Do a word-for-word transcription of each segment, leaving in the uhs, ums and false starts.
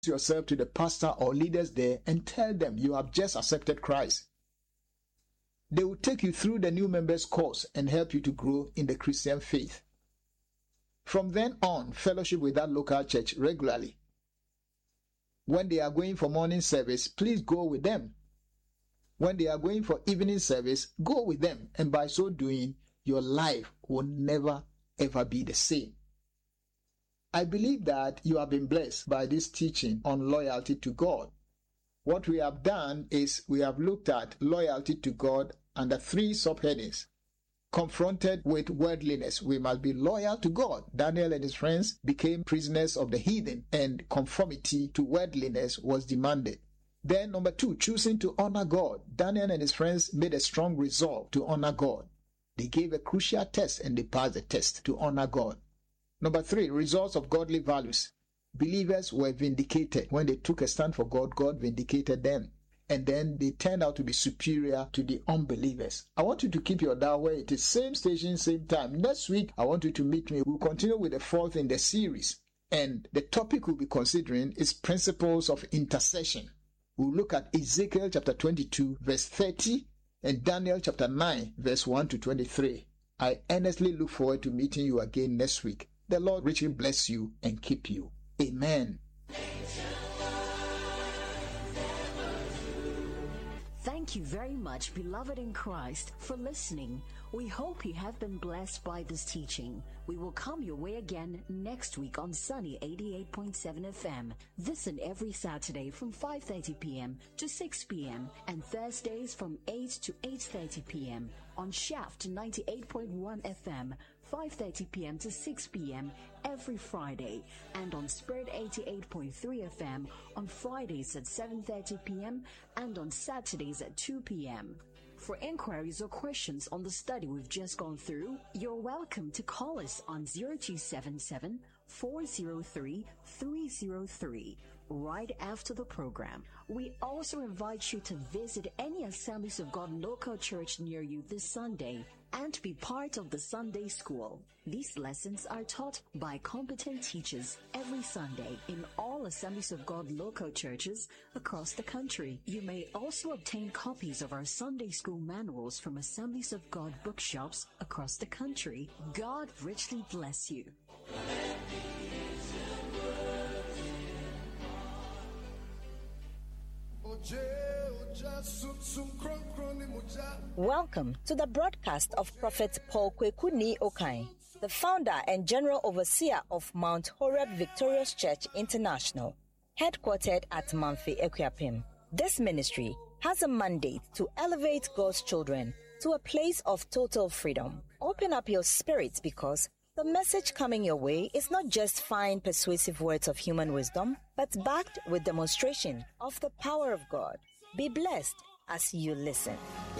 yourself to the pastor or leaders there and tell them you have just accepted Christ. They will take you through the new members course and help you to grow in the Christian faith. From then on, fellowship with that local church regularly. When they are going for morning service, please go with them. When they are going for evening service, go with them. And by so doing, your life will never ever be the same. I believe that you have been blessed by this teaching on loyalty to God. What we have done is we have looked at loyalty to God under three subheadings. Confronted with worldliness, we must be loyal to God. Daniel and his friends became prisoners of the heathen, and conformity to worldliness was demanded. Then number two, choosing to honor God. Daniel and his friends made a strong resolve to honor God. They gave a crucial test and they passed the test to honor God. Number three, results of godly values. Believers were vindicated. When they took a stand for God, God vindicated them. And then they turned out to be superior to the unbelievers. I want you to keep your dial where it is. Same station, same time. Next week, I want you to meet me. We'll continue with the fourth in the series. And the topic we'll be considering is principles of intercession. We'll look at Ezekiel chapter twenty-two, verse thirty, and Daniel chapter nine, verse one to twenty-three. I earnestly look forward to meeting you again next week. The Lord richly bless you and keep you. Amen. Thank you very much, beloved in Christ, for listening. We hope you have been blessed by this teaching. We will come your way again next week on Sunny eighty-eight point seven F M. This and every Saturday from five thirty p.m. to six p.m. and Thursdays from eight to eight thirty p.m. on Shaft ninety-eight point one F M, five thirty p.m. to six p.m. every Friday, and on Spirit eighty-eight point three F M on Fridays at seven thirty p.m. and on Saturdays at two p.m. For inquiries or questions on the study we've just gone through, you're welcome to call us on zero two seven seven, four zero three, three zero three right after the program. We also invite you to visit any Assemblies of God local church near you this Sunday and to be part of the Sunday School. These lessons are taught by competent teachers every Sunday in all Assemblies of God local churches across the country. You may also obtain copies of our Sunday School manuals from Assemblies of God bookshops across the country. God richly bless you. Welcome to the broadcast of Prophet Paul Kwekuni Okai, the founder and general overseer of Mount Horeb Victorious Church International, headquartered at Mamfe Ekuapem. This ministry has a mandate to elevate God's children to a place of total freedom. Open up your spirits, because the message coming your way is not just fine, persuasive words of human wisdom, but backed with demonstration of the power of God. Be blessed as you listen.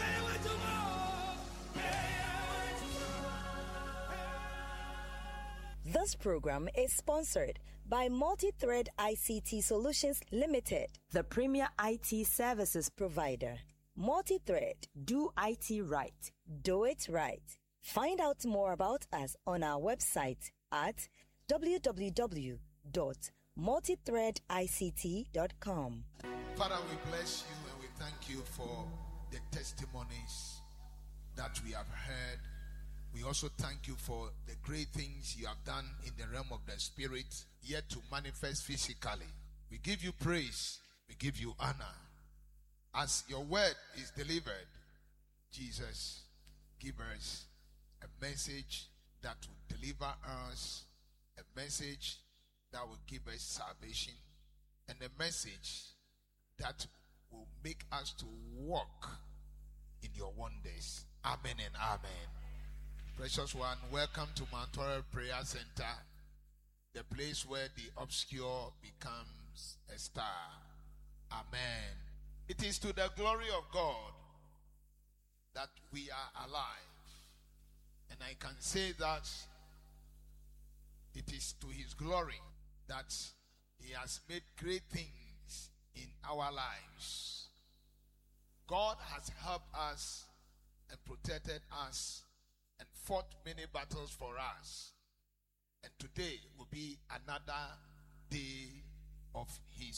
This program is sponsored by Multi-Thread I C T Solutions Limited, the premier I T services provider. Multi-Thread, do I T right. Do it right. Find out more about us on our website at w w w dot multi thread I C T dot com. Father, we bless you and we thank you for the testimonies that we have heard. We also thank you for the great things you have done in the realm of the spirit, yet to manifest physically. We give you praise, we give you honor. As your word is delivered, Jesus, give us a message that will deliver us, a message that will give us salvation, and a message that will make us to walk in your wonders. Amen and amen. Precious one, welcome to Mount Horeb Prayer Center, the place where the obscure becomes a star. Amen. It is to the glory of God that we are alive. And I can say that it is to his glory that he has made great things in our lives. God has helped us and protected us and fought many battles for us. And today will be another day of his